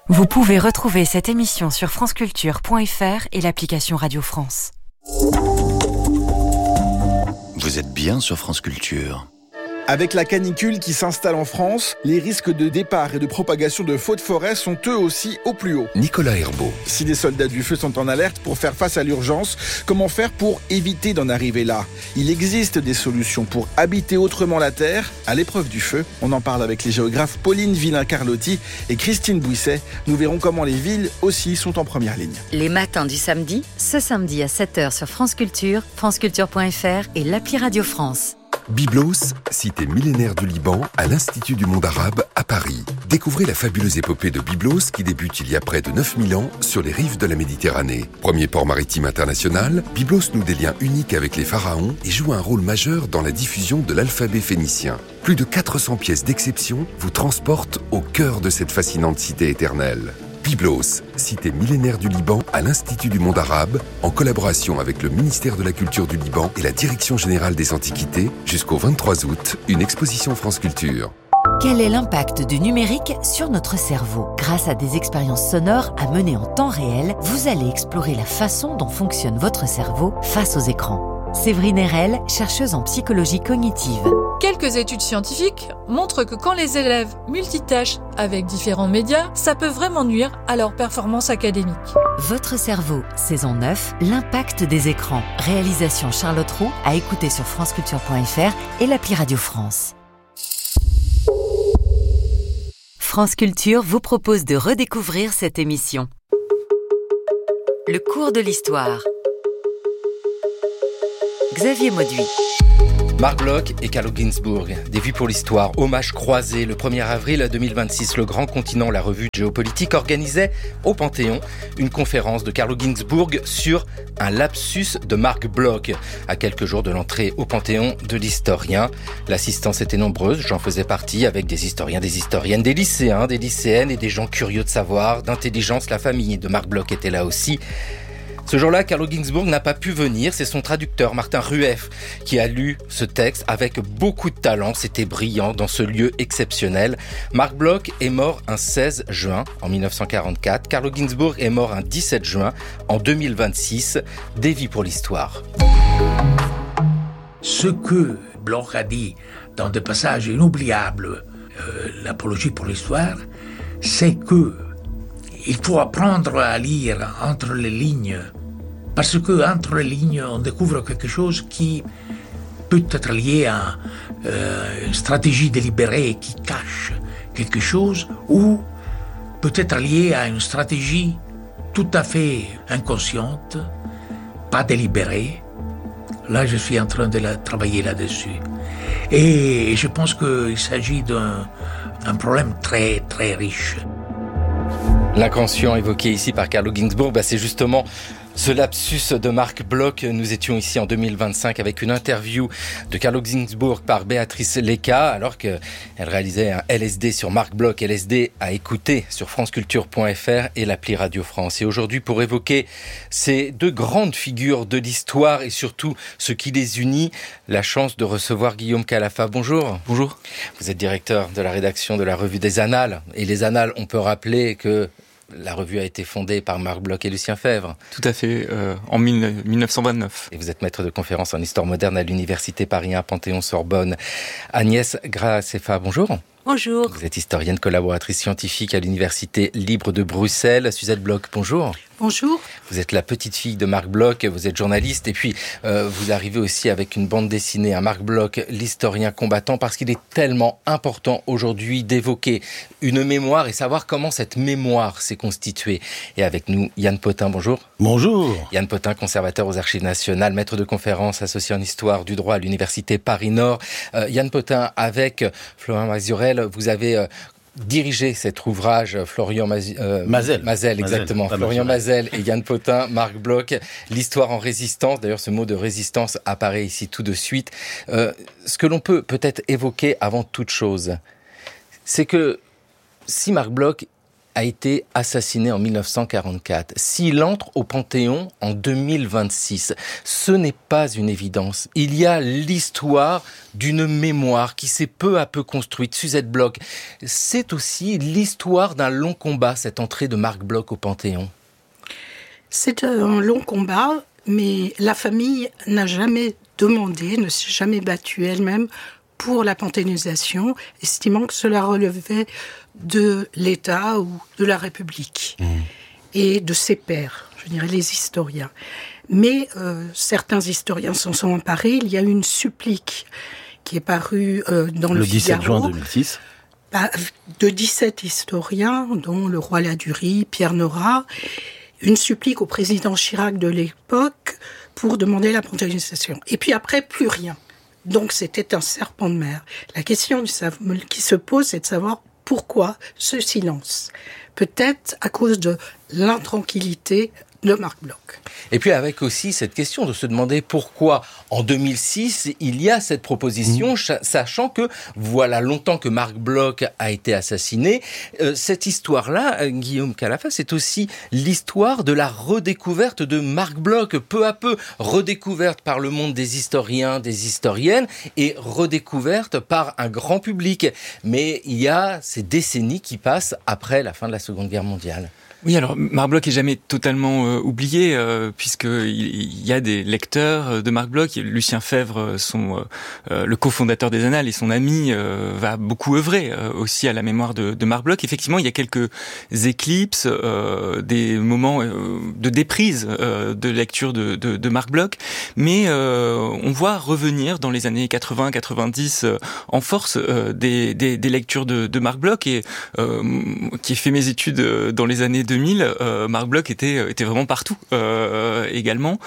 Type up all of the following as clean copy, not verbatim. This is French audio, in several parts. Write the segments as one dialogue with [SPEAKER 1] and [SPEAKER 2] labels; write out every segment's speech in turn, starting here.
[SPEAKER 1] Vous pouvez retrouver cette émission sur franceculture.fr et l'application Radio France.
[SPEAKER 2] Vous êtes bien sur France Culture.
[SPEAKER 3] Avec la canicule qui s'installe en France, les risques de départ et de propagation de feux de forêt sont eux aussi au plus haut.
[SPEAKER 4] Nicolas Herbeau.
[SPEAKER 3] Si les soldats du feu sont en alerte pour faire face à l'urgence, comment faire pour éviter d'en arriver là ? Il existe des solutions pour habiter autrement la Terre, à l'épreuve du feu. On en parle avec les géographes Pauline Villain-Carlotti et Christine Bouisset. Nous verrons comment les villes aussi sont en première ligne.
[SPEAKER 5] Les matins du samedi, ce samedi à 7h sur France Culture, franceculture.fr et l'appli Radio France.
[SPEAKER 4] Byblos, cité millénaire du Liban, à l'Institut du monde arabe à Paris. Découvrez la fabuleuse épopée de Byblos qui débute il y a près de 9000 ans sur les rives de la Méditerranée. Premier port maritime international, Byblos noue des liens uniques avec les pharaons et joue un rôle majeur dans la diffusion de l'alphabet phénicien. Plus de 400 pièces d'exception vous transportent au cœur de cette fascinante cité éternelle. Byblos, cité millénaire du Liban à l'Institut du monde arabe, en collaboration avec le ministère de la Culture du Liban et la Direction générale des Antiquités, jusqu'au 23 août, une exposition France Culture.
[SPEAKER 5] Quel est l'impact du numérique sur notre cerveau ? Grâce à des expériences sonores à mener en temps réel, vous allez explorer la façon dont fonctionne votre cerveau face aux écrans. Séverine Erel, chercheuse en psychologie cognitive.
[SPEAKER 6] Quelques études scientifiques montrent que quand les élèves multitâchent avec différents médias, ça peut vraiment nuire à leur performance académique.
[SPEAKER 5] Votre cerveau, saison 9, l'impact des écrans. Réalisation Charlotte Roux, à écouter sur franceculture.fr et l'appli Radio France. France Culture vous propose de redécouvrir cette émission. Le cours de l'histoire. Xavier Mauduit.
[SPEAKER 7] Marc Bloch et Carlo Ginzburg, des vues pour l'histoire, hommage croisé. Le 1er avril 2026, le Grand Continent, la revue de géopolitique, organisait au Panthéon une conférence de Carlo Ginzburg sur un lapsus de Marc Bloch, à quelques jours de l'entrée au Panthéon de l'historien. L'assistance était nombreuse, j'en faisais partie, avec des historiens, des historiennes, des lycéens, des lycéennes et des gens curieux de savoir, d'intelligence. La famille de Marc Bloch était là aussi. Ce jour-là, Carlo Ginzburg n'a pas pu venir. C'est son traducteur, Martin Rueff, qui a lu ce texte avec beaucoup de talent. C'était brillant dans ce lieu exceptionnel. Marc Bloch est mort un 16 juin en 1944. Carlo Ginzburg est mort un 17 juin en 2026. Des vies pour l'histoire.
[SPEAKER 8] Ce que Bloch a dit dans des passages inoubliables, l'apologie pour l'histoire, c'est que il faut apprendre à lire entre les lignes, parce que entre les lignes, on découvre quelque chose qui peut être lié à une stratégie délibérée qui cache quelque chose, ou peut être lié à une stratégie tout à fait inconsciente, pas délibérée. Là, je suis en train de travailler là-dessus. Et je pense qu'il s'agit d'un problème très, très riche.
[SPEAKER 7] L'inconscient évoqué ici par Carlo Ginzburg, c'est justement ce lapsus de Marc Bloch. Nous étions ici en 2025 avec une interview de Carlo Ginzburg par Béatrice Lecca, alors qu'elle réalisait un LSD sur Marc Bloch. LSD à écouter sur franceculture.fr et l'appli Radio France. Et aujourd'hui, pour évoquer ces deux grandes figures de l'histoire et surtout ce qui les unit, la chance de recevoir Guillaume Calafa. Bonjour.
[SPEAKER 9] Bonjour.
[SPEAKER 7] Vous êtes directeur de la rédaction de la revue des Annales. Et les Annales, on peut rappeler que la revue a été fondée par Marc Bloch et Lucien Febvre.
[SPEAKER 9] Tout à fait, en 1929.
[SPEAKER 7] Et vous êtes maître de conférence en histoire moderne à l'Université Paris 1 Panthéon-Sorbonne. Agnès Gracefa, bonjour.
[SPEAKER 10] Bonjour.
[SPEAKER 7] Vous êtes historienne collaboratrice scientifique à l'Université libre de Bruxelles. Suzette Bloch, bonjour.
[SPEAKER 10] Bonjour.
[SPEAKER 7] Vous êtes la petite fille de Marc Bloch, vous êtes journaliste et puis vous arrivez aussi avec une bande dessinée à Marc Bloch, l'historien combattant, parce qu'il est tellement important aujourd'hui d'évoquer une mémoire et savoir comment cette mémoire s'est constituée. Et avec nous, Yann Potin, bonjour.
[SPEAKER 11] Bonjour.
[SPEAKER 7] Yann Potin, conservateur aux Archives nationales, maître de conférence associé en histoire du droit à l'Université Paris-Nord. Yann Potin, avec Florian Mazurel, vous avez dirigé cet ouvrage, Mazel, exactement. Florian Mazel et Yann Potin, Marc Bloch, l'histoire en résistance. D'ailleurs, ce mot de résistance apparaît ici tout de suite. Ce que l'on peut peut-être évoquer avant toute chose, c'est que si Marc Bloch a été assassiné en 1944. S'il entre au Panthéon en 2026, ce n'est pas une évidence. Il y a l'histoire d'une mémoire qui s'est peu à peu construite. Suzette Bloch, c'est aussi l'histoire d'un long combat, cette entrée de Marc Bloch au Panthéon.
[SPEAKER 10] C'est un long combat, mais la famille n'a jamais demandé, ne s'est jamais battue elle-même pour la panthéonisation, estimant que cela relevait de l'État ou de la République et de ses pairs, je dirais les historiens. Mais certains historiens s'en sont emparés. Il y a eu une supplique qui est parue dans le Figaro.
[SPEAKER 11] 17 juin 2006.
[SPEAKER 10] De 17 historiens, dont le roi Ladurie, Pierre Nora, une supplique au président Chirac de l'époque pour demander la panthéonisation. Et puis après, plus rien. Donc c'était un serpent de mer. La question qui se pose, c'est de savoir pourquoi ce silence. Peut-être à cause de l'intranquillité de Marc Bloch.
[SPEAKER 7] Et puis avec aussi cette question de se demander pourquoi en 2006 il y a cette proposition, sachant que voilà longtemps que Marc Bloch a été assassiné. Cette histoire-là, Guillaume Calafat, c'est aussi l'histoire de la redécouverte de Marc Bloch, peu à peu redécouverte par le monde des historiens, des historiennes, et redécouverte par un grand public. Mais il y a ces décennies qui passent après la fin de la Seconde Guerre mondiale.
[SPEAKER 9] Oui, alors Marc Bloch est jamais totalement oublié, puisqu'il y a des lecteurs de Marc Bloch. Lucien Febvre, le cofondateur des Annales et son ami, va beaucoup œuvrer aussi à la mémoire de Marc Bloch. Effectivement, il y a quelques éclipses, des moments de déprise de lecture de Marc Bloch, mais on voit revenir dans les années 80-90 en force des lectures de Marc Bloch, et qui ai fait mes études dans les années 2000, Marc Bloch était vraiment partout également.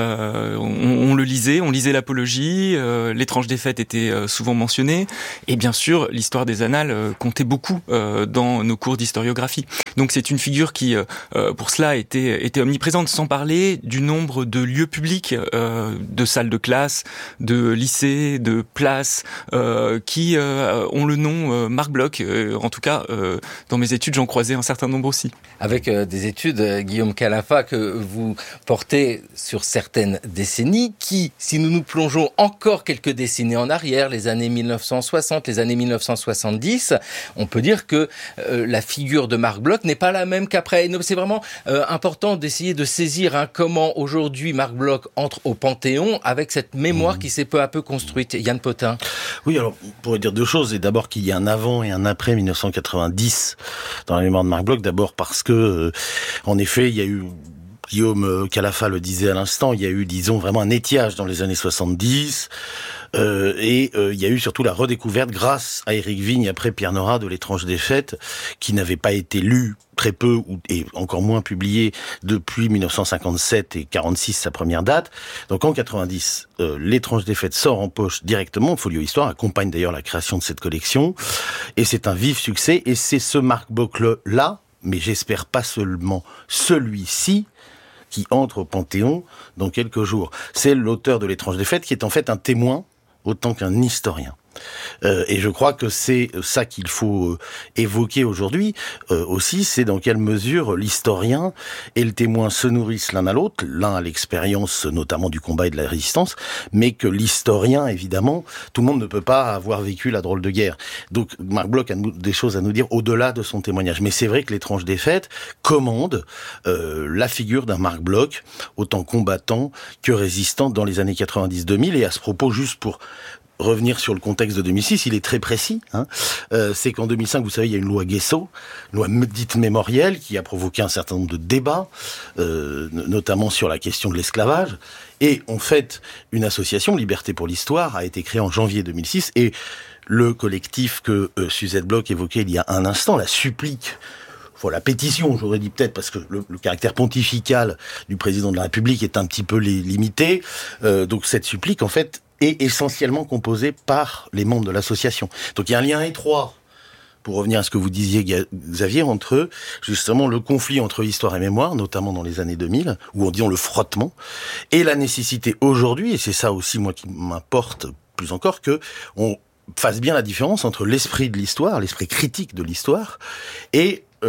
[SPEAKER 9] On le lisait, on lisait l'Apologie, l'étrange défaite était souvent mentionnée, et bien sûr l'histoire des Annales comptait beaucoup dans nos cours d'historiographie. Donc c'est une figure qui, pour cela, était omniprésente, sans parler du nombre de lieux publics, de salles de classe, de lycées, de places, qui ont le nom Marc Bloch. En tout cas, dans mes études, j'en croisais un certain nombre aussi.
[SPEAKER 7] Avec des études, Guillaume Calafat, que vous portez sur certaines décennies qui, si nous nous plongeons encore quelques décennies en arrière, les années 1960, les années 1970, on peut dire que la figure de Marc Bloch n'est pas la même qu'après. C'est vraiment important d'essayer de saisir comment aujourd'hui Marc Bloch entre au Panthéon avec cette mémoire qui s'est peu à peu construite. Yann Potin.
[SPEAKER 11] Oui, alors on pourrait dire deux choses. Et d'abord qu'il y a un avant et un après 1990 dans la mémoire de Marc Bloch. D'abord parce que, en effet, il y a eu, Guillaume Calafat le disait à l'instant, il y a eu, disons, vraiment un étiage dans les années 70. Et il y a eu surtout la redécouverte grâce à Éric Vigne après Pierre Nora de l'étrange défaite, qui n'avait pas été lu très peu et encore moins publié depuis 1957 et 46 sa première date. Donc en 90, l'étrange défaite sort en poche directement. Folio Histoire accompagne d'ailleurs la création de cette collection, et c'est un vif succès. Et c'est ce Marc Bloch là, mais j'espère pas seulement celui-ci, qui entre au Panthéon dans quelques jours. C'est l'auteur de l'étrange défaite qui est en fait un témoin autant qu'un historien. Et je crois que c'est ça qu'il faut évoquer aujourd'hui aussi, c'est dans quelle mesure l'historien et le témoin se nourrissent l'un à l'autre, l'un à l'expérience notamment du combat et de la résistance, mais que l'historien, évidemment, tout le monde ne peut pas avoir vécu la drôle de guerre. Donc Marc Bloch a des choses à nous dire au-delà de son témoignage. Mais c'est vrai que l'étrange défaite commande la figure d'un Marc Bloch, autant combattant que résistant dans les années 90-2000. Et à ce propos, juste pour revenir sur le contexte de 2006, il est très précis. C'est qu'en 2005, vous savez, il y a une loi Guesso, loi dite mémorielle, qui a provoqué un certain nombre de débats, notamment sur la question de l'esclavage. Et en fait, une association, Liberté pour l'Histoire, a été créée en janvier 2006. Et le collectif que Suzette Bloch évoquait il y a un instant, la supplique, la pétition, j'aurais dit peut-être, parce que le caractère pontifical du président de la République est un petit peu limité. Donc cette supplique, en fait, est essentiellement composé par les membres de l'association. Donc il y a un lien étroit, pour revenir à ce que vous disiez, Xavier, entre justement le conflit entre histoire et mémoire, notamment dans les années 2000, où on dit le frottement, et la nécessité aujourd'hui, et c'est ça aussi moi qui m'importe plus encore, que on fasse bien la différence entre l'esprit de l'histoire, l'esprit critique de l'histoire, et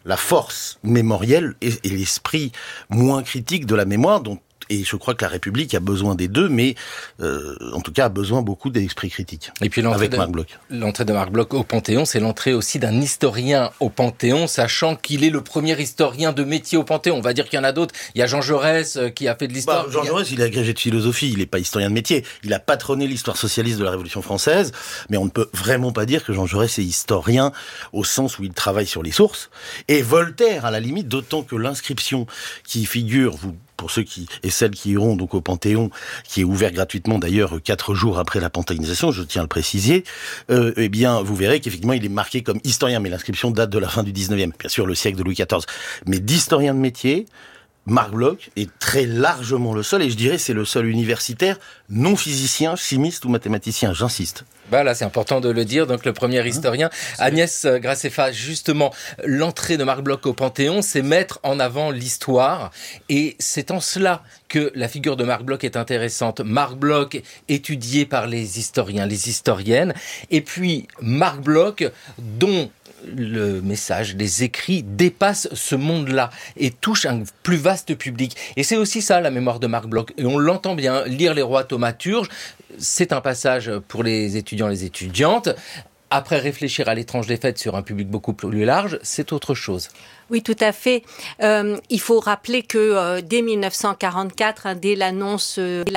[SPEAKER 11] la force mémorielle et l'esprit moins critique de la mémoire et je crois que la République a besoin des deux, mais en tout cas a besoin beaucoup d'esprit critique.
[SPEAKER 7] Et puis l'entrée de Marc Bloch au Panthéon, c'est l'entrée aussi d'un historien au Panthéon, sachant qu'il est le premier historien de métier au Panthéon. On va dire qu'il y en a d'autres. Il y a Jean Jaurès qui a fait de l'histoire.
[SPEAKER 11] Jean Jaurès, il est agrégé de philosophie, il n'est pas historien de métier. Il a patronné l'histoire socialiste de la Révolution française, mais on ne peut vraiment pas dire que Jean Jaurès est historien au sens où il travaille sur les sources. Et Voltaire, à la limite, d'autant que l'inscription qui figure, pour ceux et celles qui iront donc au Panthéon, qui est ouvert gratuitement d'ailleurs 4 jours après la panthéonisation, je tiens à le préciser, eh bien vous verrez qu'effectivement il est marqué comme historien, mais l'inscription date de la fin du 19e, bien sûr le siècle de Louis XIV. Mais d'historien de métier, Marc Bloch est très largement le seul, et je dirais c'est le seul universitaire, non physicien, chimiste ou mathématicien, j'insiste.
[SPEAKER 7] Là, c'est important de le dire. Donc, le premier historien, Agnès Graceffa, justement, l'entrée de Marc Bloch au Panthéon, c'est mettre en avant l'histoire. Et c'est en cela que la figure de Marc Bloch est intéressante. Marc Bloch, étudié par les historiens, les historiennes. Et puis, Marc Bloch, dont le message, les écrits dépassent ce monde-là et touchent un plus vaste public. Et c'est aussi ça, la mémoire de Marc Bloch. Et on l'entend bien, lire les rois thaumaturges, c'est un passage pour les étudiants et les étudiantes. Après, réfléchir à l'étrange défaite sur un public beaucoup plus large, c'est autre chose.
[SPEAKER 12] Oui, tout à fait. Il faut rappeler que dès 1944, dès l'annonce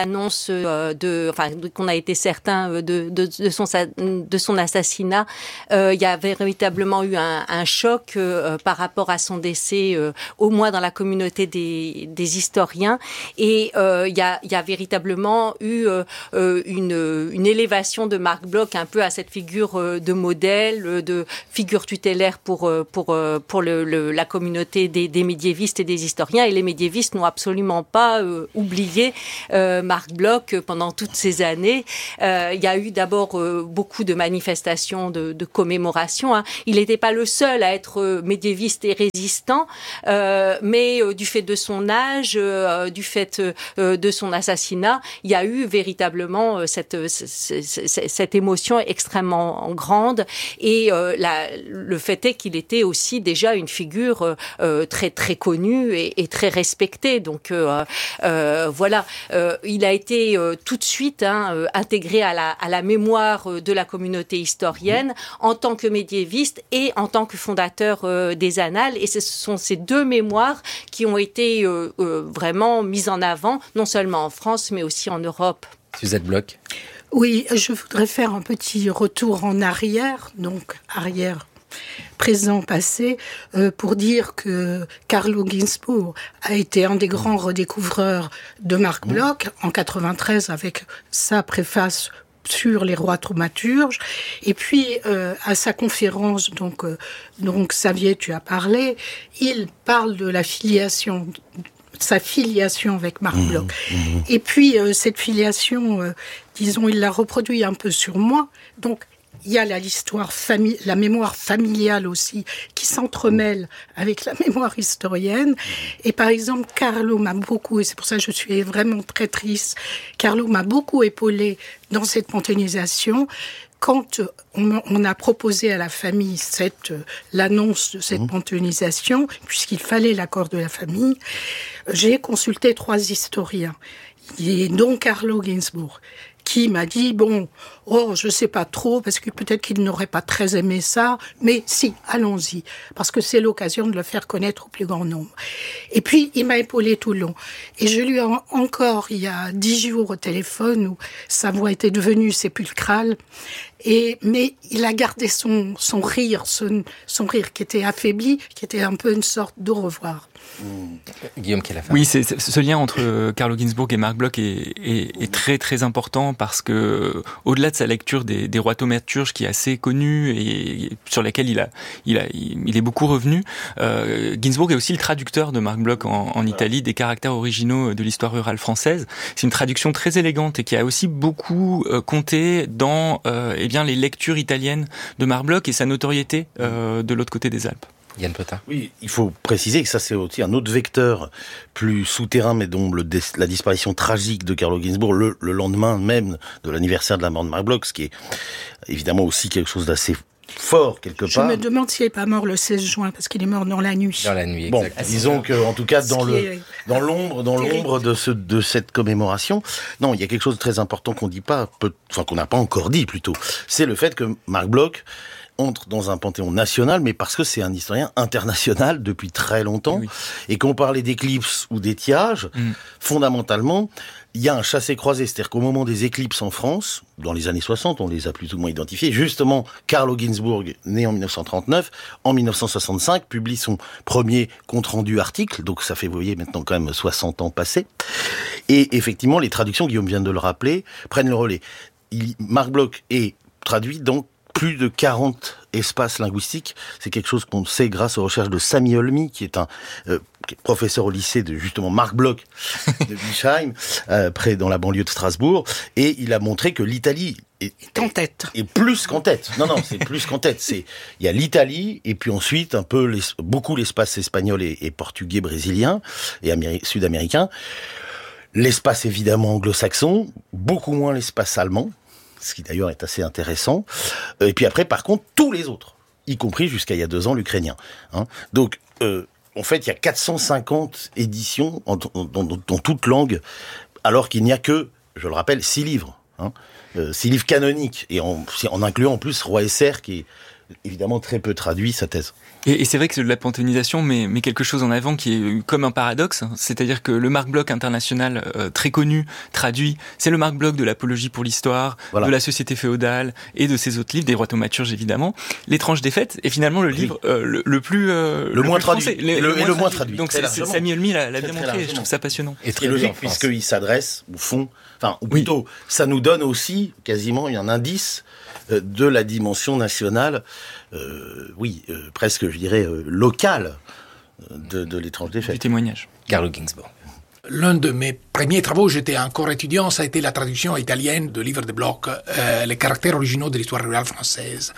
[SPEAKER 12] qu'on a été certain de son assassinat, il y avait véritablement eu un choc par rapport à son décès, au moins dans la communauté des historiens, et il y a véritablement eu une élévation de Marc Bloch un peu à cette figure de modèle, de figure tutélaire pour la communauté des médiévistes et des historiens, et les médiévistes n'ont absolument pas oublié Marc Bloch pendant toutes ces années. Il y a eu d'abord beaucoup de manifestations de commémoration. Il n'était pas le seul à être médiéviste et résistant, mais du fait de son âge, du fait de son assassinat, il y a eu véritablement cette émotion extrêmement grande, et le fait est qu'il était aussi déjà une figure très très connue et très respectée. Donc voilà, il a été tout de suite intégré à la mémoire de la communauté historienne en tant que médiéviste et en tant que fondateur des Annales. Et ce sont ces deux mémoires qui ont été vraiment mises en avant, non seulement en France, mais aussi en Europe.
[SPEAKER 7] Suzette Bloch.
[SPEAKER 10] Oui, je voudrais faire un petit retour en arrière, donc arrière, présent, passé, pour dire que Carlo Ginzburg a été un des grands redécouvreurs de Marc Bloch en 93 avec sa préface sur les rois thaumaturges. Et puis, à sa conférence, donc Xavier, tu as parlé, il parle de sa filiation avec Marc Bloch. Et puis, cette filiation, disons, il l'a reproduit un peu sur moi. Donc, il y a la mémoire familiale aussi, qui s'entremêle avec la mémoire historienne. Et par exemple, Carlo m'a beaucoup, et c'est pour ça que je suis vraiment très triste, Carlo m'a beaucoup épaulé dans cette panthéonisation. Quand on a proposé à la famille l'annonce de cette panthéonisation, puisqu'il fallait l'accord de la famille, j'ai consulté 3 historiens, et dont Carlo Ginzburg, qui m'a dit, je sais pas trop, parce que peut-être qu'il n'aurait pas très aimé ça, mais si, allons-y, parce que c'est l'occasion de le faire connaître au plus grand nombre. Et puis, il m'a épaulé tout le long. Et je lui ai encore, il y a 10 jours au téléphone, où sa voix était devenue sépulcrale, mais il a gardé son rire, son rire qui était affaibli, qui était un peu une sorte d'au revoir.
[SPEAKER 7] Guillaume Kelafa.
[SPEAKER 9] Oui, ce lien entre Carlo Ginzburg et Marc Bloch est très très important, parce que au-delà de sa lecture des rois thaumaturges, qui est assez connue et sur laquelle il est beaucoup revenu, Ginzburg est aussi le traducteur de Marc Bloch en Italie des caractères originaux de l'histoire rurale française. C'est une traduction très élégante et qui a aussi beaucoup compté dans les lectures italiennes de Marc Bloch et sa notoriété de l'autre côté des Alpes.
[SPEAKER 7] Yann Potin.
[SPEAKER 11] Oui, il faut préciser que ça c'est aussi un autre vecteur plus souterrain, mais dont la disparition tragique de Carlo Ginzburg le lendemain même de l'anniversaire de la mort de Marc Bloch, ce qui est évidemment aussi quelque chose d'assez fort quelque part.
[SPEAKER 10] Je me demande s'il n'est pas mort le 16 juin, parce qu'il est mort dans la nuit.
[SPEAKER 7] Dans la nuit,
[SPEAKER 11] bon,
[SPEAKER 7] exactement.
[SPEAKER 11] disons que, en tout cas, dans l'ombre de cette commémoration, non, il y a quelque chose de très important qu'on dit pas, qu'on n'a pas encore dit plutôt. C'est le fait que Marc Bloch entre dans un panthéon national, mais parce que c'est un historien international depuis très longtemps, et qu'on parlait d'éclipses ou d'étiage, fondamentalement, il y a un chassé-croisé, c'est-à-dire qu'au moment des éclipses en France, dans les années 60, on les a plus ou moins identifiés, justement, Carlo Ginzburg, né en 1939, en 1965, publie son premier compte-rendu article, donc ça fait, vous voyez, maintenant quand même 60 ans passés, et effectivement, les traductions, Guillaume vient de le rappeler, prennent le relais. Marc Bloch est traduit dans plus de 40 espaces linguistiques. C'est quelque chose qu'on sait grâce aux recherches de Sami Olmi, qui est un professeur au lycée de justement Marc Bloch de Bischheim, près dans la banlieue de Strasbourg, et il a montré que l'Italie est
[SPEAKER 10] en tête.
[SPEAKER 11] Et plus qu'en tête. Non, c'est plus qu'en tête. Il y a l'Italie, et puis ensuite un peu beaucoup l'espace espagnol et portugais, brésilien et sud-américain. L'espace évidemment anglo-saxon, beaucoup moins l'espace allemand, ce qui d'ailleurs est assez intéressant. Et puis après, par contre, tous les autres, y compris jusqu'à il y a 2 ans l'ukrainien. Donc, en fait, il y a 450 éditions dans toute langue, alors qu'il n'y a que, je le rappelle, 6 livres. 6 livres canoniques, et en incluant en plus Roy Esser, qui est évidemment très peu traduit sa thèse.
[SPEAKER 9] Et c'est vrai que la panthéonisation met quelque chose en avant qui est comme un paradoxe, c'est-à-dire que le Marc Bloch international très connu, traduit, c'est le Marc Bloch de l'apologie pour l'histoire, de la société féodale et de ses autres livres, des rois thaumaturges évidemment, l'étrange défaite est finalement le livre le
[SPEAKER 11] moins
[SPEAKER 9] traduit,
[SPEAKER 11] français, et le moins traduit.
[SPEAKER 9] Donc Sami Olmi l'a bien montré, et je trouve ça passionnant.
[SPEAKER 11] Et très logique, puisqu'il s'adresse au fond, ou plutôt, ça nous donne aussi quasiment un indice de la dimension nationale, presque, je dirais, locale de l'étrange défaite.
[SPEAKER 9] Du témoignage.
[SPEAKER 7] Carlo Ginzburg.
[SPEAKER 8] L'un de mes premiers travaux, j'étais encore étudiant, ça a été la traduction italienne du livre de Bloch, Les caractères originaux de l'histoire rurale française.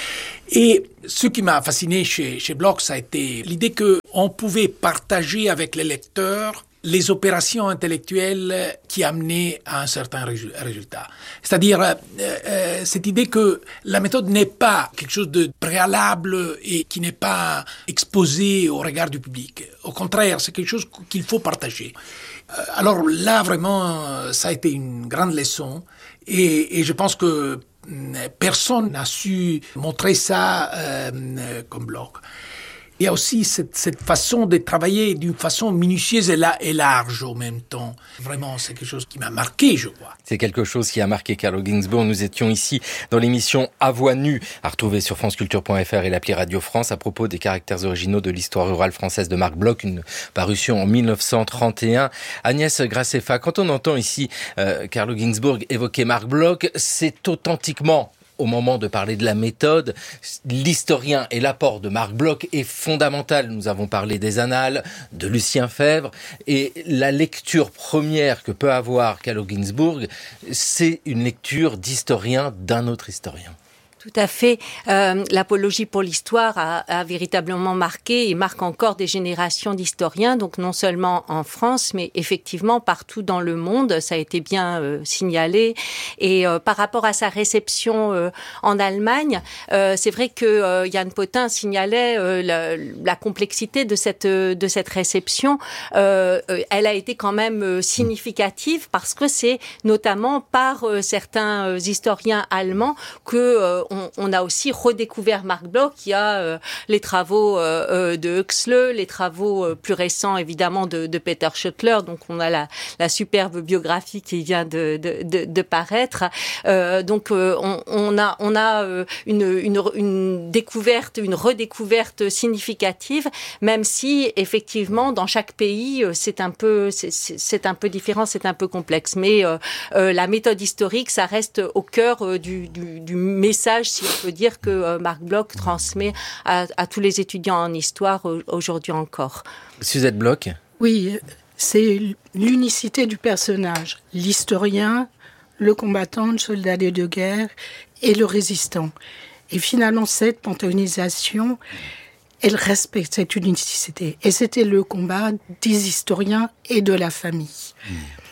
[SPEAKER 8] Et ce qui m'a fasciné chez Bloch, ça a été l'idée qu'on pouvait partager avec les lecteurs les opérations intellectuelles qui amenaient à un certain résultat. C'est-à-dire cette idée que la méthode n'est pas quelque chose de préalable et qui n'est pas exposé au regard du public. Au contraire, c'est quelque chose qu'il faut partager. Alors là, vraiment, ça a été une grande leçon et je pense que personne n'a su montrer ça comme Bloch. Il y a aussi cette façon de travailler d'une façon minutieuse et large en même temps. Vraiment, c'est quelque chose qui m'a marqué, je crois.
[SPEAKER 7] C'est quelque chose qui a marqué Carlo Ginzburg. Nous étions ici dans l'émission À Voix Nue, à retrouver sur franceculture.fr et l'appli Radio France, à propos des caractères originaux de l'histoire rurale française de Marc Bloch, une parution en 1931. Agnès Grassefa, quand on entend ici Carlo Ginzburg évoquer Marc Bloch, c'est authentiquement, au moment de parler de la méthode, l'historien et l'apport de Marc Bloch est fondamental. Nous avons parlé des annales, de Lucien Febvre, et la lecture première que peut avoir Carlo Ginzburg, c'est une lecture d'historien d'un autre historien.
[SPEAKER 12] Tout à fait. L'apologie pour l'histoire a véritablement marqué et marque encore des générations d'historiens, donc non seulement en France, mais effectivement partout dans le monde. Ça a été bien signalé. Et par rapport à sa réception en Allemagne, c'est vrai que Yann Potin signalait la complexité de cette réception. Elle a été quand même significative parce que c'est notamment par certains historiens allemands que on a aussi redécouvert Marc Bloch. Il y a les travaux de Huxley, les travaux plus récents évidemment de Peter Schoettler. Donc on a la superbe biographie qui vient de paraître. Donc on a une découverte, une redécouverte significative, même si effectivement dans chaque pays c'est un peu différent, c'est un peu complexe. Mais la méthode historique, ça reste au cœur du message, si on peut dire, que Marc Bloch transmet à tous les étudiants en histoire aujourd'hui encore.
[SPEAKER 7] Suzette Bloch.
[SPEAKER 10] Oui, c'est l'unicité du personnage. L'historien, le combattant, le soldat de guerre et le résistant. Et finalement, cette panthéonisation, elle respecte cette unicité. Et c'était le combat des historiens et de la famille.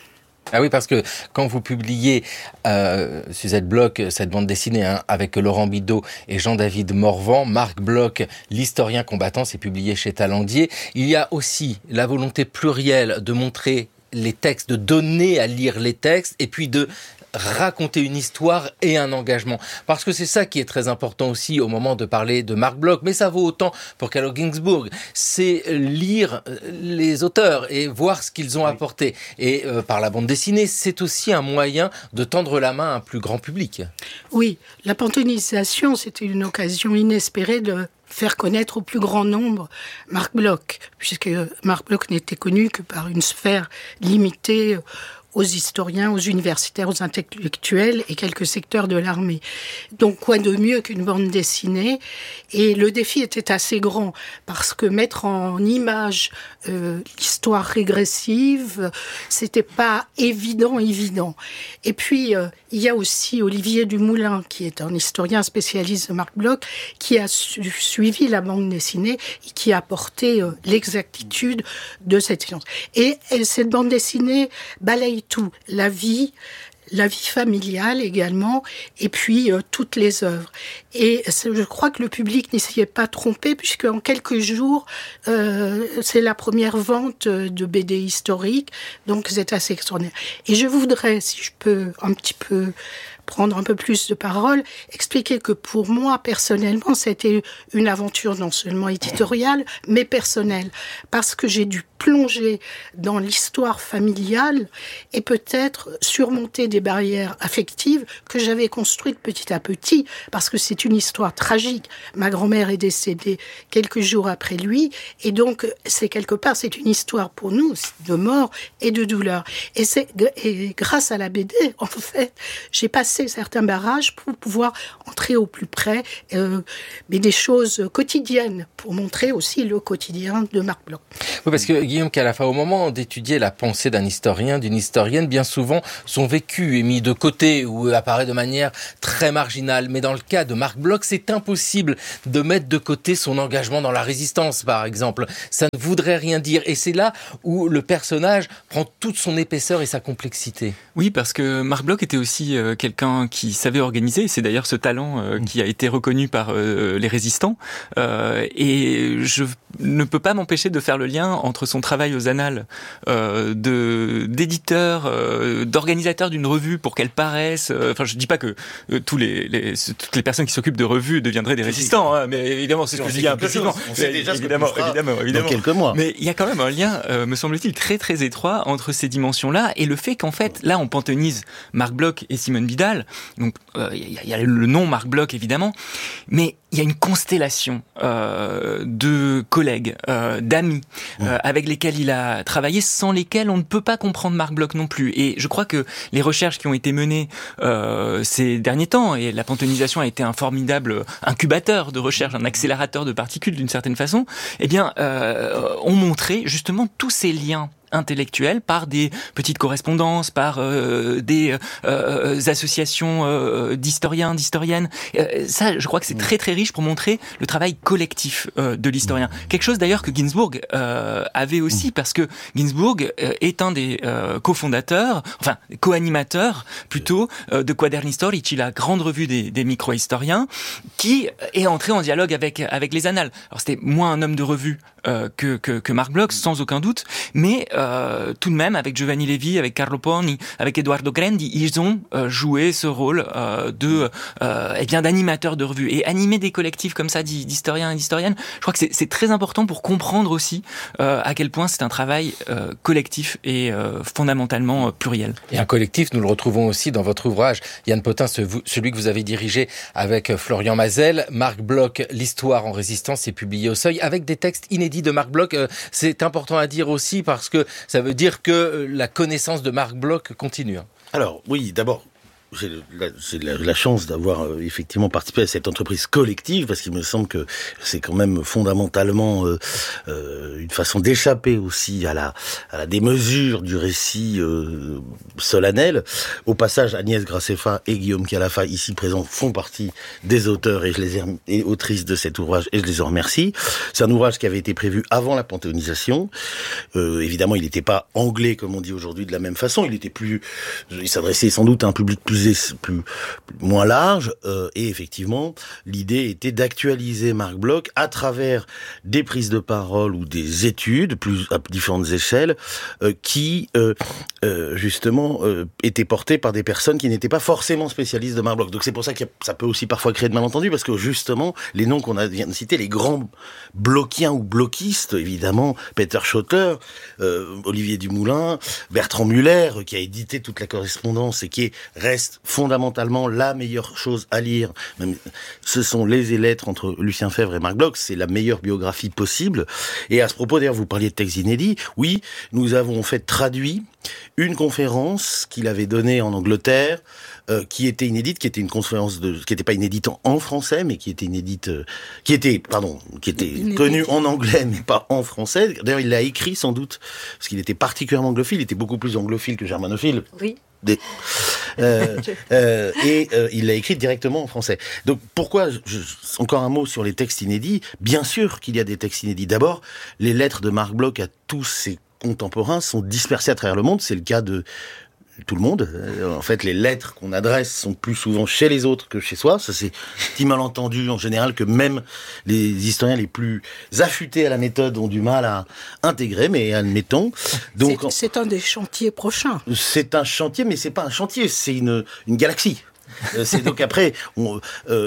[SPEAKER 7] Ah oui, parce que quand vous publiez Suzette Bloch, cette bande dessinée avec Laurent Bidault et Jean-David Morvan, Marc Bloch, l'historien combattant, c'est publié chez Talandier, il y a aussi la volonté plurielle de montrer les textes, de donner à lire les textes, et puis de raconter une histoire et un engagement. Parce que c'est ça qui est très important aussi au moment de parler de Marc Bloch, mais ça vaut autant pour Carlo Ginzburg. C'est lire les auteurs et voir ce qu'ils ont apporté. Et par la bande dessinée, c'est aussi un moyen de tendre la main à un plus grand public.
[SPEAKER 10] Oui, la panthéonisation, c'était une occasion inespérée de faire connaître au plus grand nombre Marc Bloch, puisque Marc Bloch n'était connu que par une sphère limitée aux historiens, aux universitaires, aux intellectuels et quelques secteurs de l'armée. Donc, quoi de mieux qu'une bande dessinée? Et le défi était assez grand, parce que mettre en image l'histoire régressive, c'était pas évident. Et puis, il y a aussi Olivier Dumoulin, qui est un historien spécialiste de Marc Bloch, qui a suivi la bande dessinée et qui a apporté l'exactitude de cette science. Et cette bande dessinée balaye tout, la vie familiale également, et puis toutes les œuvres. Et je crois que le public n'y s'y est pas trompé, puisque en quelques jours, c'est la première vente de BD historique, donc c'est assez extraordinaire. Et je voudrais, si je peux un petit peu prendre un peu plus de parole, expliquer que pour moi, personnellement, c'était une aventure non seulement éditoriale, mais personnelle, parce que j'ai dû plonger dans l'histoire familiale et peut-être surmonter des barrières affectives que j'avais construites petit à petit, parce que c'est une histoire tragique. Ma grand-mère est décédée quelques jours après lui, et donc c'est une histoire pour nous de mort et de douleur. Et grâce à la BD, en fait, j'ai passé certains barrages pour pouvoir entrer au plus près, mais des choses quotidiennes, pour montrer aussi le quotidien de Marc Bloch.
[SPEAKER 7] Oui, parce que Guillaume Calafa, au moment d'étudier la pensée d'un historien, d'une historienne, bien souvent son vécu est mis de côté ou apparaît de manière très marginale. Mais dans le cas de Marc Bloch, c'est impossible de mettre de côté son engagement dans la résistance, par exemple. Ça ne voudrait rien dire. Et c'est là où le personnage prend toute son épaisseur et sa complexité.
[SPEAKER 9] Oui, parce que Marc Bloch était aussi quelqu'un qui savait organiser. C'est d'ailleurs ce talent qui a été reconnu par les résistants. Et je ne peux pas m'empêcher de faire le lien entre son travail aux Annales d'éditeur, d'organisateur d'une revue pour qu'elle paraisse. Enfin, je dis pas que toutes les personnes qui s'occupent de revues deviendraient des résistants, hein, mais évidemment, c'est ce que je dis implicitement. Évidemment.
[SPEAKER 11] Dans quelques mois.
[SPEAKER 9] Mais il y a quand même un lien, me semble-t-il, très très étroit entre ces dimensions-là et le fait qu'en fait, là, on panthéonise Marc Bloch et Simone Vidal. Donc, il y a le nom Marc Bloch, évidemment, mais il y a une constellation de collègues, d'amis, avec lesquels il a travaillé, sans lesquels on ne peut pas comprendre Marc Bloch non plus. Et je crois que les recherches qui ont été menées ces derniers temps, et la panthéonisation a été un formidable incubateur de recherche, un accélérateur de particules d'une certaine façon, eh bien, ont montré justement tous ces liens intellectuels par des petites correspondances, par des associations d'historiens, d'historiennes. Ça, je crois que c'est très très riche pour montrer le travail collectif de l'historien. Quelque chose d'ailleurs que Ginzburg avait aussi, parce que Ginzburg est un des cofondateurs, enfin co-animateurs plutôt, de Quaderni Storici, la grande revue des micro-historiens, qui est entré en dialogue avec les Annales. Alors c'était moins un homme de revue que Marc Bloch, sans aucun doute, mais tout de même, avec Giovanni Levi, avec Carlo Poni, avec Edoardo Grandi, ils ont joué ce rôle d'animateur de revue. Et animer des collectifs comme ça d'historiens et d'historiennes, je crois que c'est très important pour comprendre aussi à quel point c'est un travail collectif et fondamentalement pluriel.
[SPEAKER 7] Et un collectif, nous le retrouvons aussi dans votre ouvrage, Yann Potin, celui que vous avez dirigé avec Florian Mazel. Marc Bloch, l'histoire en résistance, est publié au Seuil, avec des textes inédits de Marc Bloch. C'est important à dire aussi, parce que ça veut dire que la connaissance de Marc Bloch continue.
[SPEAKER 11] Alors, oui, d'abord, j'ai la chance d'avoir effectivement participé à cette entreprise collective, parce qu'il me semble que c'est quand même fondamentalement une façon d'échapper aussi à la démesure du récit solennel. Au passage, Agnès Graceffa et Guillaume Calafa, ici présents, font partie des auteurs et autrices de cet ouvrage, et je les en remercie. C'est un ouvrage qui avait été prévu avant la panthéonisation. Évidemment, il n'était pas anglais, comme on dit aujourd'hui, de la même façon. Il s'adressait sans doute à un public moins large, et effectivement, l'idée était d'actualiser Marc Bloch à travers des prises de parole ou des études, à différentes échelles, qui justement étaient portées par des personnes qui n'étaient pas forcément spécialistes de Marc Bloch. Donc c'est pour ça que ça peut aussi parfois créer de malentendus, parce que justement, les noms qu'on vient de citer, les grands blochiens ou bloquistes, évidemment, Peter Schottler, Olivier Dumoulin, Bertrand Muller, qui a édité toute la correspondance et qui reste fondamentalement la meilleure chose à lire. Même, ce sont les et lettres entre Lucien Febvre et Marc Bloch, c'est la meilleure biographie possible. Et à ce propos, d'ailleurs, vous parliez de textes inédits. Oui, nous avons en fait traduit une conférence qu'il avait donnée en Angleterre, qui était inédite, qui était une conférence qui n'était pas inédite en français, mais qui était connue en anglais, mais pas en français. D'ailleurs, il l'a écrit sans doute, parce qu'il était particulièrement anglophile, il était beaucoup plus anglophile que germanophile.
[SPEAKER 12] Oui.
[SPEAKER 11] Il l'a écrit directement en français. Donc pourquoi, encore un mot sur les textes inédits. Bien sûr qu'il y a des textes inédits. D'abord, les lettres de Marc Bloch à tous ses contemporains sont dispersées à travers le monde. C'est le cas de tout le monde. En fait, les lettres qu'on adresse sont plus souvent chez les autres que chez soi. Ça, c'est un petit malentendu en général que même les historiens les plus affûtés à la méthode ont du mal à intégrer, mais admettons. Donc,
[SPEAKER 10] c'est un des chantiers prochains.
[SPEAKER 11] C'est un chantier, mais c'est pas un chantier, c'est une galaxie. C'est donc après, on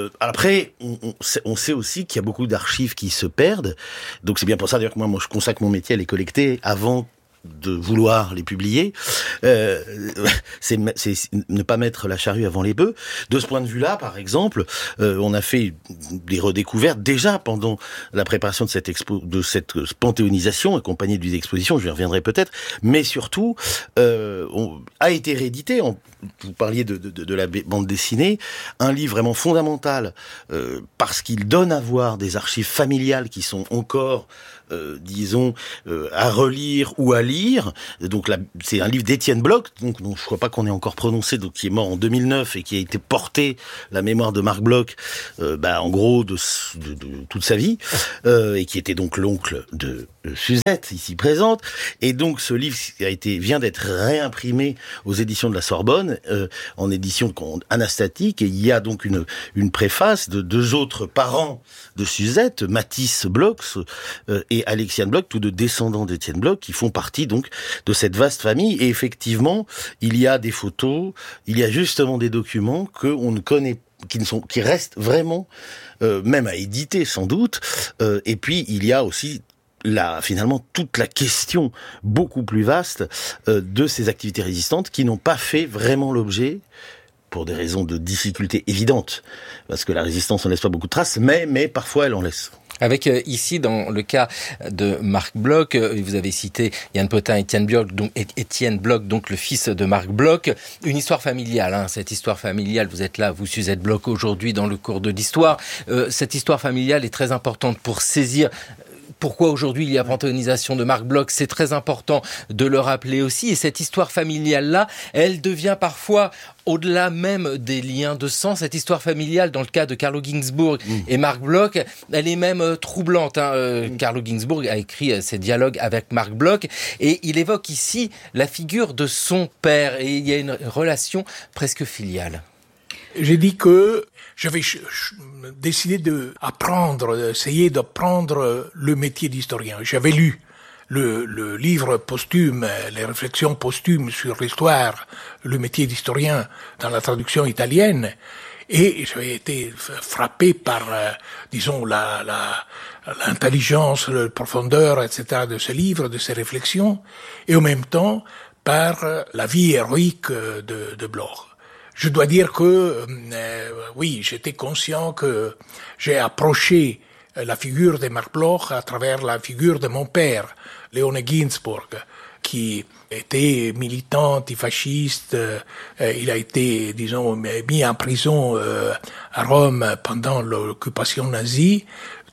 [SPEAKER 11] sait aussi qu'il y a beaucoup d'archives qui se perdent. Donc c'est bien pour ça d'ailleurs que moi je consacre mon métier à les collecter avant de vouloir les publier. C'est ne pas mettre la charrue avant les bœufs. De ce point de vue-là, par exemple, on a fait des redécouvertes déjà pendant la préparation de cette panthéonisation, accompagnée d'une exposition, je y reviendrai peut-être, mais surtout, a été réédité, vous parliez de la bande dessinée, un livre vraiment fondamental, parce qu'il donne à voir des archives familiales qui sont encore à relire ou à lire. Donc là, c'est un livre d'Étienne Bloch, donc dont je crois pas qu'on ait encore prononcé, donc qui est mort en 2009 et qui a été porté, la mémoire de Marc Bloch, en gros de toute sa vie, et qui était donc l'oncle de Suzette, ici présente. Et donc ce livre vient d'être réimprimé aux éditions de la Sorbonne, en édition anastatique, et il y a donc une préface de deux autres parents de Suzette, Mathis Bloch et Alexiane Bloch, tous deux descendants d'Étienne Bloch, qui font partie donc de cette vaste famille. Et effectivement, il y a des photos, il y a justement des documents que on ne connaît, qui restent vraiment, même à éditer sans doute. Et puis il y a aussi finalement toute la question beaucoup plus vaste de ces activités résistantes qui n'ont pas fait vraiment l'objet, pour des raisons de difficulté évidentes, parce que la résistance n'en laisse pas beaucoup de traces, mais parfois elle en laisse.
[SPEAKER 7] Avec ici, dans le cas de Marc Bloch, vous avez cité Yann Potin, Étienne Bloch, donc le fils de Marc Bloch, une histoire familiale. Cette histoire familiale, vous êtes là, vous Suzette Bloch, aujourd'hui dans le cours de l'histoire. Cette histoire familiale est très importante pour saisir pourquoi aujourd'hui il y a panthéonisation de Marc Bloch. C'est très important de le rappeler aussi. Et cette histoire familiale-là, elle devient parfois, au-delà même des liens de sang, cette histoire familiale, dans le cas de Carlo Ginzburg et Marc Bloch, elle est même troublante. Carlo Ginzburg a écrit ses dialogues avec Marc Bloch et il évoque ici la figure de son père. Et il y a une relation presque filiale.
[SPEAKER 8] J'ai dit que j'avais décidé d'essayer d'apprendre le métier d'historien. J'avais lu le livre posthume, les réflexions posthumes sur l'histoire, le métier d'historien dans la traduction italienne, et j'avais été frappé par, l'intelligence, la profondeur, etc. de ce livre, de ces réflexions, et en même temps par la vie héroïque de Bloch. Je dois dire que, oui, j'étais conscient que j'ai approché la figure de Marc Bloch à travers la figure de mon père, Léone Ginzburg, qui était militant antifasciste. Il a été, mis en prison à Rome pendant l'occupation nazie.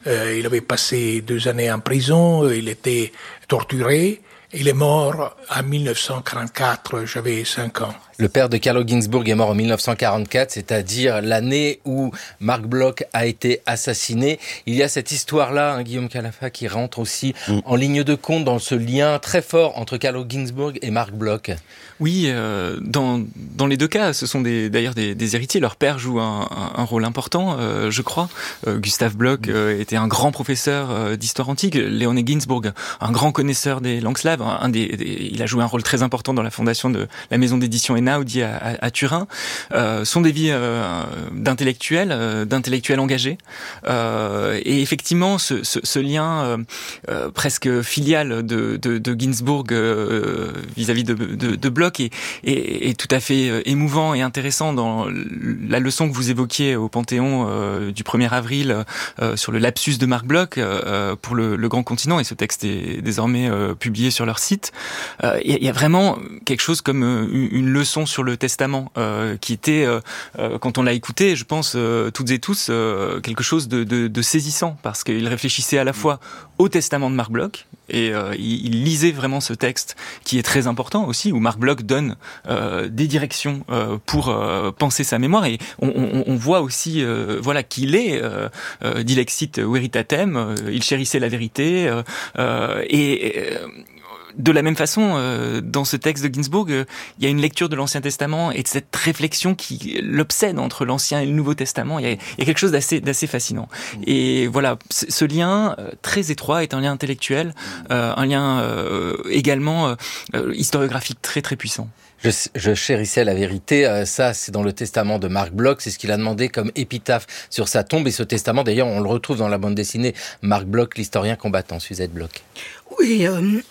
[SPEAKER 8] Il avait passé 2 années en prison, il était torturé. Il est mort en 1944, j'avais 5 ans.
[SPEAKER 7] Le père de Carlo Ginzburg est mort en 1944, c'est-à-dire l'année où Marc Bloch a été assassiné. Il y a cette histoire-là, Guillaume Calafa, qui rentre aussi en ligne de compte dans ce lien très fort entre Carlo Ginzburg et Marc Bloch.
[SPEAKER 9] Oui, dans les deux cas, ce sont d'ailleurs des héritiers. Leur père joue un rôle important, je crois. Gustav Bloch était un grand professeur d'histoire antique. Léoné Ginzburg, un grand connaisseur des langues slaves. Il a joué un rôle très important dans la fondation de la maison d'édition Einaudi à Turin. Sont des vies d'intellectuels engagés. Et effectivement, ce lien presque filial de Ginzburg vis-à-vis de Bloch est tout à fait émouvant et intéressant dans la leçon que vous évoquiez au Panthéon du 1er avril sur le lapsus de Marc Bloch pour le Grand Continent, et ce texte est désormais publié sur leur site. Il y a vraiment quelque chose comme une leçon sur le testament qui était, quand on l'a écouté, je pense toutes et tous, quelque chose de saisissant, parce qu'il réfléchissait à la fois au testament de Marc Bloch, et il lisait vraiment ce texte qui est très important aussi, où Marc Bloch donne des directions pour penser sa mémoire, et on voit aussi qu'il est dilexit veritatem, il chérissait la vérité, de la même façon, dans ce texte de Ginzburg, il y a une lecture de l'Ancien Testament et de cette réflexion qui l'obsède entre l'Ancien et le Nouveau Testament. Il y a quelque chose d'assez fascinant. Et voilà, ce lien très étroit est un lien intellectuel, un lien également historiographique très très puissant.
[SPEAKER 7] Je chérissais la vérité, ça c'est dans le testament de Marc Bloch, c'est ce qu'il a demandé comme épitaphe sur sa tombe, et ce testament d'ailleurs on le retrouve dans la bande dessinée Marc Bloch, l'historien combattant. Suzette Bloch.
[SPEAKER 10] Oui,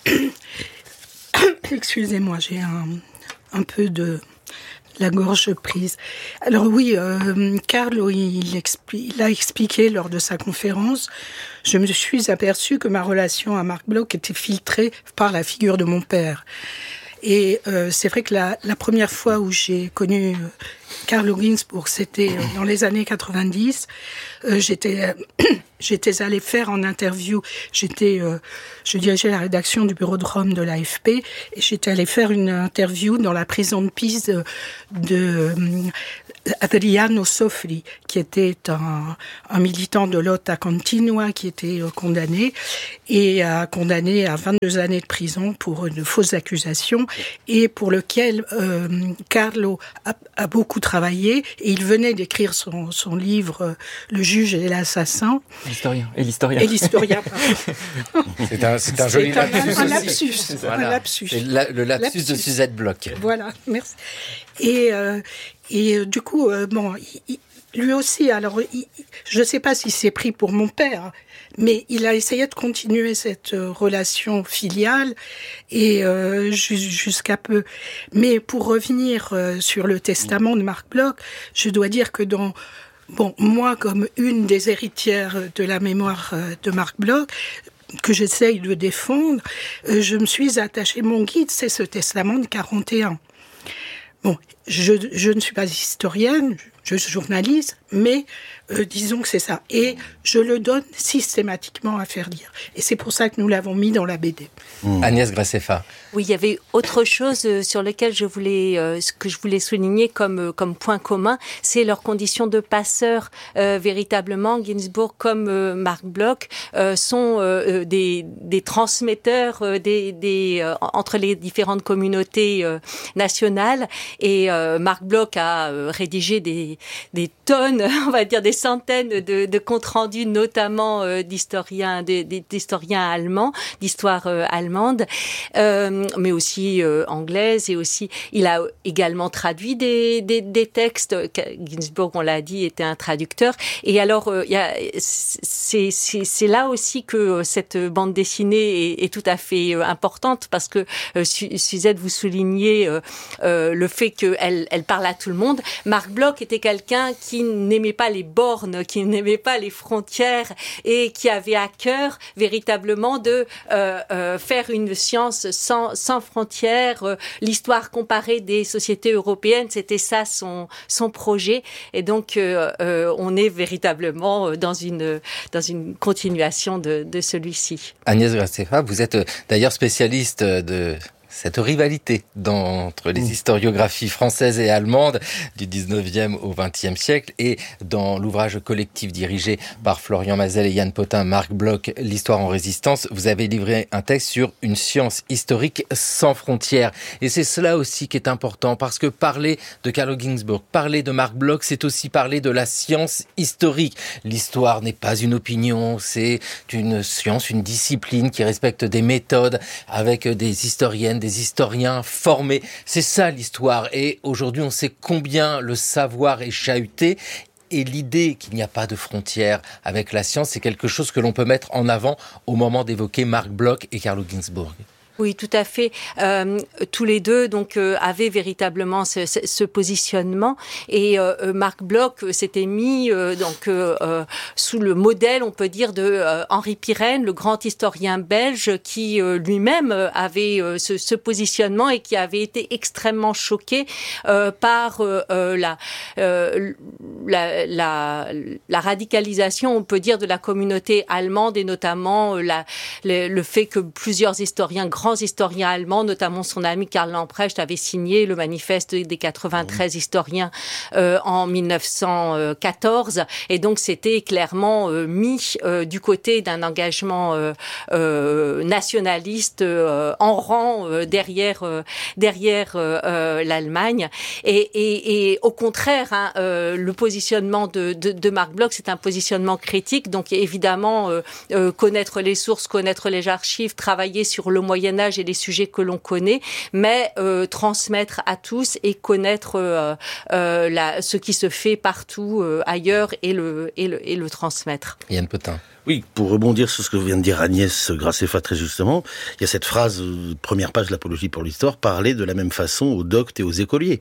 [SPEAKER 10] excusez-moi, j'ai un peu de la gorge prise. Alors oui, Carlo, il a expliqué lors de sa conférence, je me suis aperçue que ma relation à Marc Bloch était filtrée par la figure de mon père. Et c'est vrai que la première fois où j'ai connu Carlo Ginzburg, c'était dans les années 90. J'étais allée faire en interview. Je dirigeais la rédaction du bureau de Rome de l'AFP, et j'étais allée faire une interview dans la prison de Pise de Adriano Sofri, qui était un militant de lotta continua, qui était condamné à 22 années de prison pour de fausses accusations, et pour lequel Carlo a beaucoup travaillé, et il venait d'écrire son livre Le juge et l'assassin.
[SPEAKER 9] L'historien.
[SPEAKER 7] Pardon. C'est un joli lapsus.
[SPEAKER 10] Un lapsus. Voilà. Un lapsus.
[SPEAKER 7] C'est le lapsus de Suzette Bloch.
[SPEAKER 10] Voilà, merci. Et du coup, lui aussi, alors, je ne sais pas si c'est pris pour mon père, mais il a essayé de continuer cette relation filiale et jusqu'à peu. Mais pour revenir sur le testament de Marc Bloch, je dois dire que moi, comme une des héritières de la mémoire de Marc Bloch, que j'essaye de défendre, je me suis attachée. Mon guide, c'est ce testament de 41. Bon, je ne suis pas historienne, je suis journaliste, mais disons que c'est ça. Et je le donne systématiquement à faire lire. Et c'est pour ça que nous l'avons mis dans la BD.
[SPEAKER 7] Agnès Grassefa.
[SPEAKER 12] Oui, il y avait autre chose sur lequel je voulais souligner comme point commun, c'est leur condition de passeurs. Véritablement, Ginzburg comme Marc Bloch sont des transmetteurs entre les différentes communautés nationales. Et Marc Bloch a rédigé des tonnes, on va dire des centaines de comptes rendus, notamment d'historiens allemands, d'histoire allemande, mais aussi anglaise, et aussi il a également traduit des textes. Ginzburg, on l'a dit, était un traducteur. Et alors c'est là aussi que cette bande dessinée est tout à fait importante, parce que Suzette, vous soulignez le fait qu'elle parle à tout le monde. Marc Bloch était quelqu'un qui n'aimait pas les bornes, qui n'aimait pas les frontières et qui avait à cœur véritablement de faire une science sans frontières. L'histoire comparée des sociétés européennes, c'était ça son projet. Et donc, on est véritablement dans une continuation de celui-ci.
[SPEAKER 7] Agnès Graceffa, vous êtes d'ailleurs spécialiste de cette rivalité entre les historiographies françaises et allemandes du 19e au 20e siècle, et dans l'ouvrage collectif dirigé par Florian Mazel et Yann Potin, Marc Bloch, L'Histoire en résistance, vous avez livré un texte sur une science historique sans frontières. Et c'est cela aussi qui est important, parce que parler de Carlo Ginzburg, parler de Marc Bloch, c'est aussi parler de la science historique. L'histoire n'est pas une opinion, c'est une science, une discipline qui respecte des méthodes, avec des historiennes, des historiens formés. C'est ça l'histoire. Et aujourd'hui, on sait combien le savoir est chahuté. Et l'idée qu'il n'y a pas de frontières avec la science, c'est quelque chose que l'on peut mettre en avant au moment d'évoquer Marc Bloch et Carlo Ginzburg.
[SPEAKER 12] Oui, tout à fait. Tous les deux donc avaient véritablement ce positionnement, et Marc Bloch s'était mis sous le modèle, on peut dire, de Henri Pirenne, le grand historien belge, qui lui-même avait ce positionnement et qui avait été extrêmement choqué par la radicalisation, on peut dire, de la communauté allemande, et notamment le fait que plusieurs grands historiens allemands, notamment son ami Karl Lamprecht, avait signé le manifeste des 93 historiens en 1914, et donc c'était clairement mis du côté d'un engagement nationaliste en rang derrière l'Allemagne, et au contraire, le positionnement de Marc Bloch, c'est un positionnement critique, donc évidemment connaître les sources, connaître les archives, travailler sur le Moyen-Âge et les sujets que l'on connaît, mais transmettre à tous et connaître ce qui se fait partout ailleurs et le transmettre.
[SPEAKER 7] Yann Potin.
[SPEAKER 11] Oui, pour rebondir sur ce que vient de dire Agnès Graceffa très justement, il y a cette phrase, première page de l'Apologie pour l'Histoire, parler de la même façon aux doctes et aux écoliers.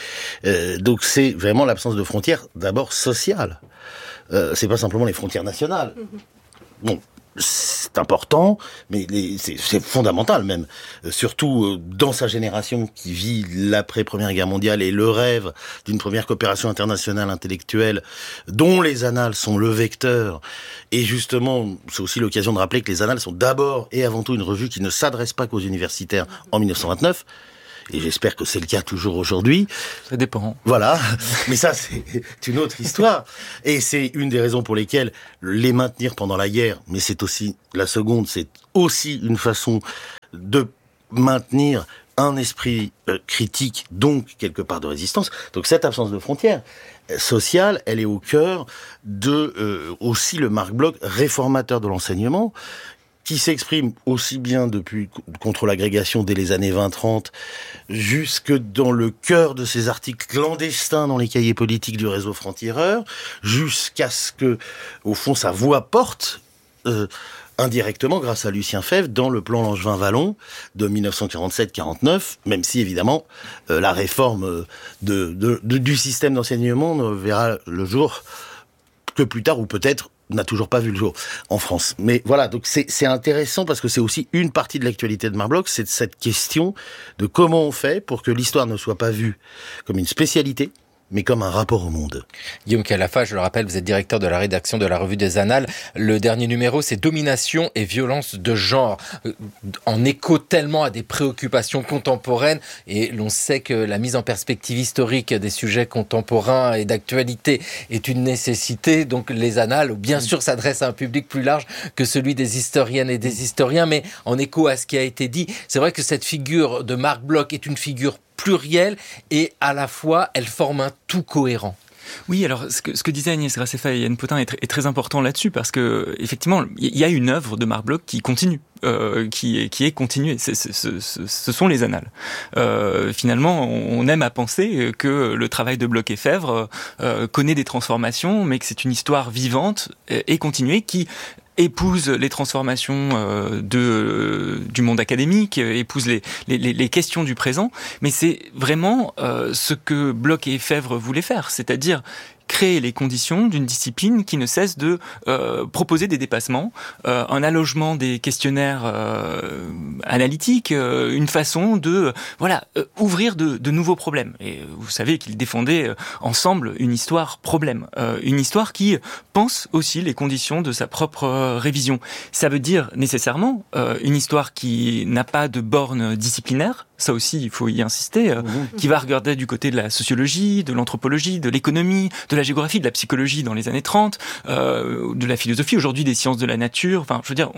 [SPEAKER 11] Donc c'est vraiment l'absence de frontières, d'abord sociales. C'est pas simplement les frontières nationales. Bon, c'est important, mais c'est fondamental même. Surtout dans sa génération qui vit l'après-Première Guerre mondiale et le rêve d'une première coopération internationale intellectuelle dont les annales sont le vecteur. Et justement, c'est aussi l'occasion de rappeler que les annales sont d'abord et avant tout une revue qui ne s'adresse pas qu'aux universitaires en 1929. Et j'espère que c'est le cas toujours aujourd'hui.
[SPEAKER 9] Ça dépend.
[SPEAKER 11] Voilà. Mais ça, c'est une autre histoire. Et c'est une des raisons pour lesquelles les maintenir pendant la guerre, mais c'est aussi, la seconde, c'est aussi une façon de maintenir un esprit critique, donc quelque part de résistance. Donc cette absence de frontières sociales, elle est au cœur de aussi le Marc Bloch, réformateur de l'enseignement, qui s'exprime aussi bien depuis contre l'agrégation dès les années 20-30, jusque dans le cœur de ces articles clandestins dans les cahiers politiques du réseau franc-tireur, jusqu'à ce que, au fond, sa voix porte indirectement grâce à Lucien Febvre dans le plan Langevin-Vallon de 1947-49, même si évidemment la réforme du système d'enseignement ne verra le jour que plus tard, ou peut-être n'a toujours pas vu le jour en France. Mais voilà, donc c'est intéressant parce que c'est aussi une partie de l'actualité de Marc Bloch, c'est cette question de comment on fait pour que l'histoire ne soit pas vue comme une spécialité, mais comme un rapport au monde.
[SPEAKER 7] Guillaume Calafa, je le rappelle, vous êtes directeur de la rédaction de la Revue des Annales. Le dernier numéro, c'est Domination et violence de genre, en écho tellement à des préoccupations contemporaines. Et l'on sait que la mise en perspective historique des sujets contemporains et d'actualité est une nécessité. Donc les Annales, bien sûr, s'adressent à un public plus large que celui des historiennes et des historiens. Mais en écho à ce qui a été dit, c'est vrai que cette figure de Marc Bloch est une figure plurielle et à la fois elle forme un tout cohérent.
[SPEAKER 9] Oui, alors ce que disaient Agnès Graceffa et Yann Potin est très important là-dessus, parce que effectivement il y a une œuvre de Marc Bloch qui continue, qui est continuée. Ce sont les annales. Finalement, on aime à penser que le travail de Bloch et Febvre connaît des transformations, mais que c'est une histoire vivante et continuée qui épouse les transformations du monde académique, épouse les questions du présent, mais c'est vraiment ce que Bloch et Febvre voulaient faire, c'est-à-dire créer les conditions d'une discipline qui ne cesse de proposer des dépassements, un allongement des questionnaires analytiques, une façon de ouvrir de nouveaux problèmes. Et vous savez qu'ils défendaient ensemble une histoire problème, une histoire qui pense aussi les conditions de sa propre révision. Ça veut dire nécessairement une histoire qui n'a pas de borne disciplinaire. Ça aussi, il faut y insister, qui va regarder du côté de la sociologie, de l'anthropologie, de l'économie, de la géographie, de la psychologie dans les années 30, de la philosophie, aujourd'hui des sciences de la nature. Enfin, je veux dire,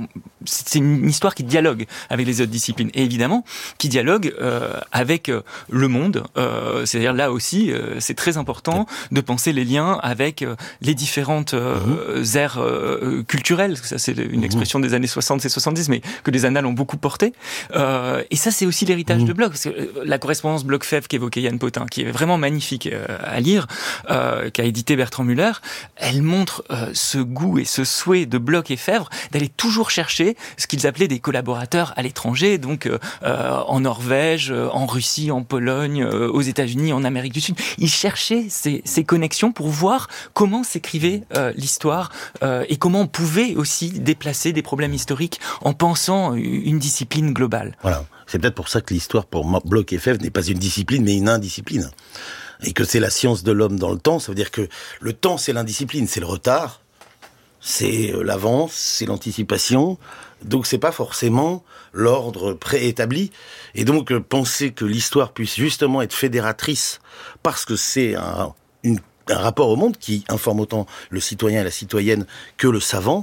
[SPEAKER 9] c'est une histoire qui dialogue avec les autres disciplines. Et évidemment, qui dialogue avec le monde. C'est-à-dire, là aussi, c'est très important de penser les liens avec les différentes aires culturelles. Ça, c'est une expression des années 60 et 70, mais que les annales ont beaucoup porté. Et ça, c'est aussi l'héritage de Bloch, parce que la correspondance Bloch-Febvre qu'évoquait Yann Potin, qui est vraiment magnifique à lire, qu'a édité Bertrand Müller, elle montre ce goût et ce souhait de Bloch et Febvre d'aller toujours chercher ce qu'ils appelaient des collaborateurs à l'étranger, donc en Norvège, en Russie, en Pologne, aux États-Unis, en Amérique du Sud. Ils cherchaient ces connexions pour voir comment s'écrivait l'histoire et comment on pouvait aussi déplacer des problèmes historiques en pensant une discipline globale.
[SPEAKER 11] Voilà. C'est peut-être pour ça que l'histoire, pour Bloch et Febvre, n'est pas une discipline, mais une indiscipline. Et que c'est la science de l'homme dans le temps. Ça veut dire que le temps, c'est l'indiscipline, c'est le retard, c'est l'avance, c'est l'anticipation. Donc c'est pas forcément l'ordre préétabli. Et donc penser que l'histoire puisse justement être fédératrice, parce que c'est un rapport au monde qui informe autant le citoyen et la citoyenne que le savant,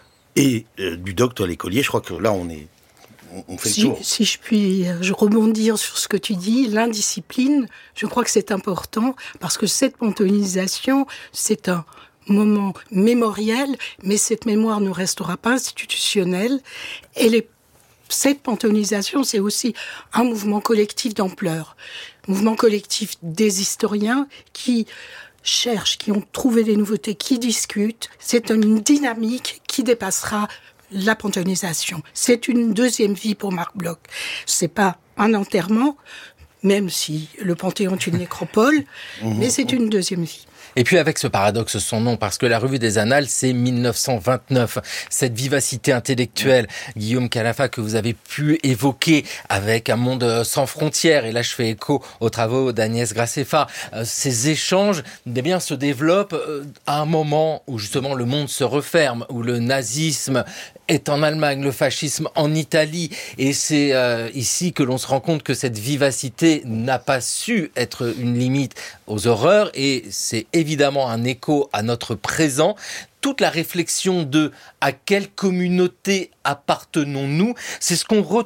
[SPEAKER 11] et du docte à l'écolier, je crois que là on fait le tour.
[SPEAKER 10] Si je puis rebondir sur ce que tu dis, l'indiscipline, je crois que c'est important, parce que cette panthéonisation, c'est un moment mémoriel, mais cette mémoire ne restera pas institutionnelle. Et cette panthéonisation, c'est aussi un mouvement collectif d'ampleur. Mouvement collectif des historiens qui cherchent, qui ont trouvé des nouveautés, qui discutent. C'est une dynamique qui dépassera la panthéonisation. C'est une deuxième vie pour Marc Bloch. C'est pas un enterrement, même si le Panthéon est une nécropole, mais c'est une deuxième vie.
[SPEAKER 7] Et puis avec ce paradoxe sans nom, parce que la Revue des Annales, c'est 1929. Cette vivacité intellectuelle, Guillaume Khalafat, que vous avez pu évoquer avec Un monde sans frontières, et là je fais écho aux travaux d'Agnès Grassefa, ces échanges se développent à un moment où justement le monde se referme, où le nazisme est en Allemagne, le fascisme en Italie, et c'est ici que l'on se rend compte que cette vivacité n'a pas su être une limite aux horreurs, et c'est évidemment un écho à notre présent. Toute la réflexion de à quelle communauté appartenons-nous, c'est ce qu'on retrouve